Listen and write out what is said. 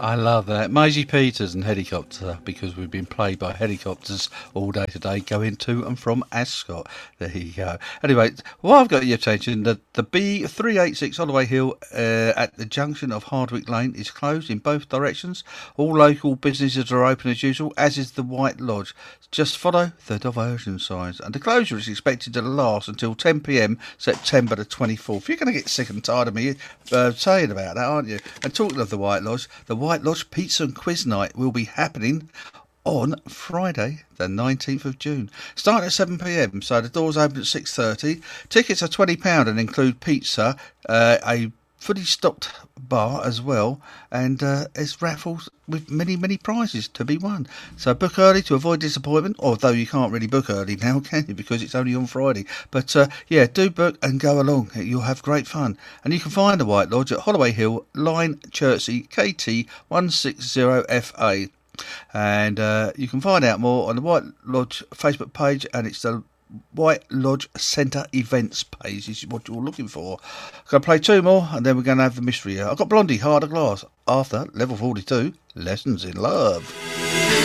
I love that. Maisie Peters and Helicopter, because we've been played by helicopters all day today, going to and from Ascot. There you go. Anyway, while I've got your attention, the B386 Holloway Hill at the junction of Hardwick Lane is closed in both directions. All local businesses are open as usual, as is the White Lodge. Just follow the diversion signs. And the closure is expected to last until 10 p.m. September the 24th. You're going to get sick and tired of me saying about that, aren't you? And talking of the White Lodge Pizza and Quiz Night will be happening on Friday the 19th of June, starting at 7 p.m. So the doors open at 6:30. Tickets are £20 and include pizza, a fully stocked bar as well, and there's raffles with many prizes to be won. So book early to avoid disappointment, although you can't really book early now, can you, because it's only on Friday. But yeah, do book and go along. You'll have great fun. And you can find the White Lodge at Holloway Hill, Line, Chertsey, KT 160FA. And you can find out more on the White Lodge Facebook page, and it's the White Lodge Centre events page is what you're looking for. I'm going to play two more and then we're going to have the mystery. I've got Blondie, Heart of Glass, after level 42, Lessons in Love.